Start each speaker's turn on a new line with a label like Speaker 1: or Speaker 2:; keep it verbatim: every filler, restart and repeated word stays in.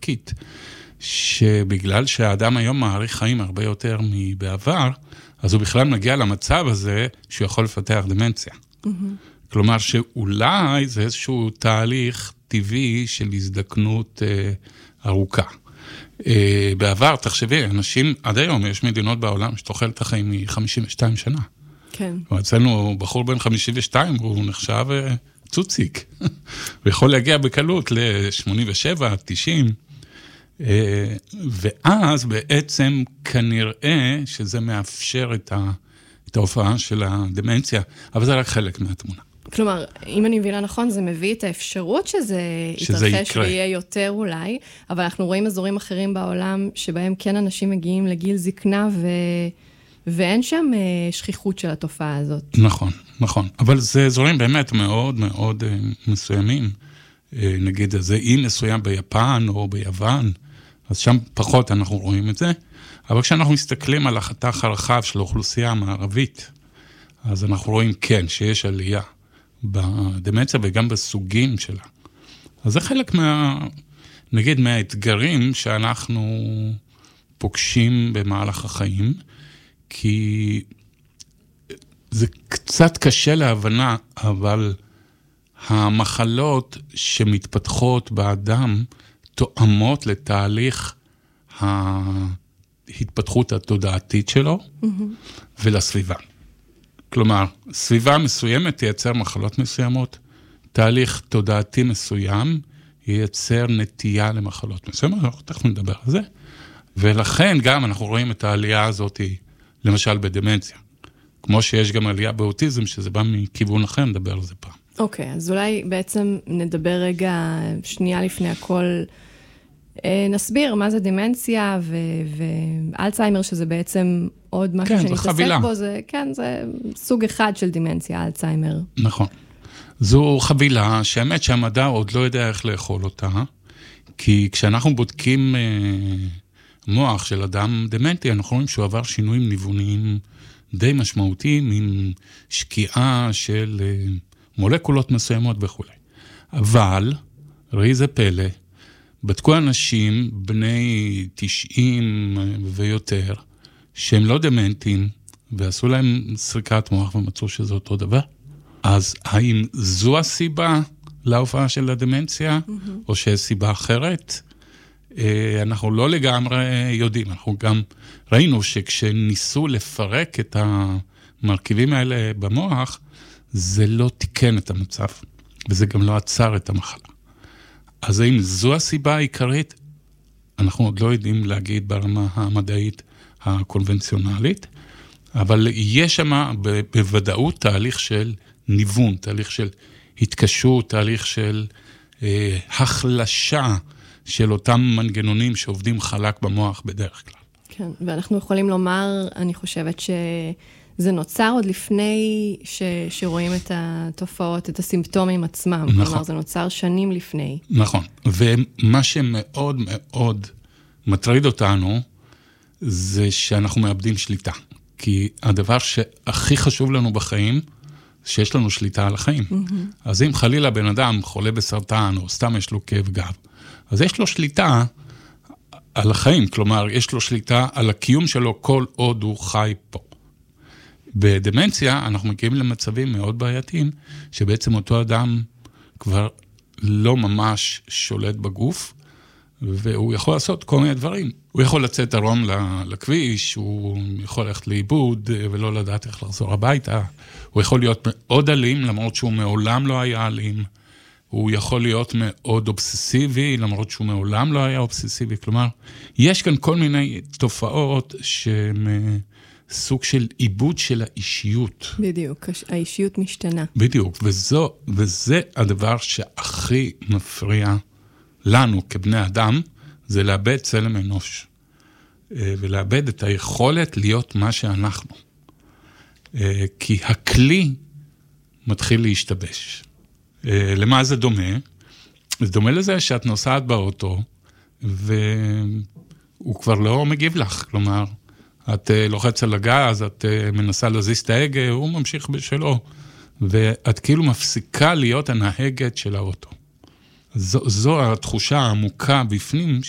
Speaker 1: ענקית, שבגלל שהאדם היום מעריך חיים הרבה יותר מבעבר, אז הוא בכלל מגיע למצב הזה שהוא יכול לפתח דמנציה. Mm-hmm. כלומר שאולי זה איזשהו תהליך טבעי של הזדקנות אה, ארוכה. אה, בעבר, תחשבי, אנשים, עד היום יש מדינות בעולם שתוחלת החיים מ-חמישים ושתיים שנה.
Speaker 2: כן.
Speaker 1: אצלנו בחור בן חמישים ושתיים, הוא נחשב אה, צוציק. הוא יכול להגיע בקלות ל-שמונים ושבע, תשעים. אה, ואז בעצם כנראה שזה מאפשר את, ה, את ההופעה של הדמנציה, אבל זה רק חלק מהתמונה.
Speaker 2: כלומר, אם אני מבינה נכון, זה מביא את האפשרות שזה, שזה יתרחש יקרה. ויהיה יותר אולי, אבל אנחנו רואים אזורים אחרים בעולם, שבהם כן אנשים מגיעים לגיל זקנה, ו... ואין שם שכיחות של התופעה הזאת.
Speaker 1: נכון, נכון. אבל זה אזורים באמת מאוד מאוד מסוימים. נגיד, זה אי מסוים ביפן או ביוון, אז שם פחות אנחנו רואים את זה. אבל כשאנחנו מסתכלים על החתך הרחב של האוכלוסייה המערבית, אז אנחנו רואים כן, שיש עלייה בדמנציה וגם בסוגים שלה. אז זה חלק מה, נגיד, מהאתגרים שאנחנו פוגשים במהלך החיים, כי זה קצת קשה להבנה, אבל המחלות שמתפתחות באדם תואמות לתהליך ההתפתחות התודעתית שלו mm-hmm. ולסביבה. כלומר, סביבה מסוימת תייצר מחלות מסוימות, תהליך תודעתי מסוים ייצר נטייה למחלות מסוימות, אנחנו תכף נדבר על זה, ולכן גם אנחנו רואים את העלייה הזאת, למשל בדמנציה, כמו שיש גם עלייה באוטיזם, שזה בא מכיוון אחר, נדבר על זה פעם.
Speaker 2: אוקיי, אז אולי בעצם נדבר רגע, שנייה לפני הכל, נסביר מה זה דמנציה ואלצהיימר, שזה בעצם עוד משהו
Speaker 1: כן,
Speaker 2: שנתעסק בו, זה, כן, זה סוג אחד של דמנציה, אלצהיימר.
Speaker 1: נכון. זו חבילה שהאמת שהמדע עוד לא יודע איך לאכול אותה, כי כשאנחנו בודקים אה, מוח של אדם דמנטי, אנחנו רואים שהוא עבר שינויים ניווניים די משמעותיים, עם שקיעה של אה, מולקולות מסוימות וכו'. אבל, ראי זה פלא, בדקו אנשים בני תשעים ויותר, שהם לא דמנטים, ועשו להם סריקת מוח ומצאו שזה אותו דבר. אז האם זו הסיבה להופעה של הדמנציה, mm-hmm. או שיש סיבה אחרת? אנחנו לא לגמרי יודעים. אנחנו גם ראינו שכשניסו לפרק את המרכיבים האלה במוח, זה לא תיקן את המצב, וזה גם לא עצר את המחלה. אז האם זו הסיבה העיקרית? אנחנו עוד לא יודעים להגיד ברמה המדעית הקונבנציונלית, אבל יש שם בוודאות תהליך של ניוון, תהליך של התקשות, תהליך של אה, החלשה של אותם מנגנונים שעובדים חלק במוח בדרך כלל.
Speaker 2: כן, ואנחנו יכולים לומר, אני חושבת שזה נוצר עוד לפני ש, שרואים את התופעות, את הסימפטומים עצמם. נכון. כלומר, זה נוצר שנים לפני.
Speaker 1: נכון, ומה שמאוד מאוד מטריד אותנו, זה שאנחנו מאבדים שליטה. כי הדבר שהכי חשוב לנו בחיים, שיש לנו שליטה על החיים. Mm-hmm. אז אם חלילה בן אדם חולה בסרטן, או סתם יש לו כאב גב, אז יש לו שליטה על החיים, כלומר, יש לו שליטה על הקיום שלו כל עוד הוא חי פה. בדמנציה אנחנו מגיעים למצבים מאוד בעייתיים, שבעצם אותו אדם כבר לא ממש שולט בגוף, והוא יכול לעשות כל מיני דברים. הוא יכול לצאת ערום לכביש, הוא יכול ללכת לאיבוד ולא לדעת איך לחזור הביתה. הוא יכול להיות מאוד אלים, למרות שהוא מעולם לא היה אלים. הוא יכול להיות מאוד אובססיבי, למרות שהוא מעולם לא היה אובססיבי. כלומר, יש כאן כל מיני תופעות שהן סוג של איבוד של האישיות.
Speaker 2: בדיוק, האישיות משתנה.
Speaker 1: בדיוק, וזו, וזה הדבר שהכי מפריע לנו כבני אדם, זה לאבד צלם אנוש. ולאבד את היכולת להיות מה שאנחנו. כי הכלי מתחיל להשתבש. למה זה דומה? זה דומה לזה שאת נוסעת באוטו, והוא כבר לא מגיב לך. כלומר, את לוחץ על הגז, את מנסה להזיז את ההגה, הוא ממשיך בשלו. ואת כאילו מפסיקה להיות הנהגת של האוטו. זו, זו התחושה העמוקה בפנים,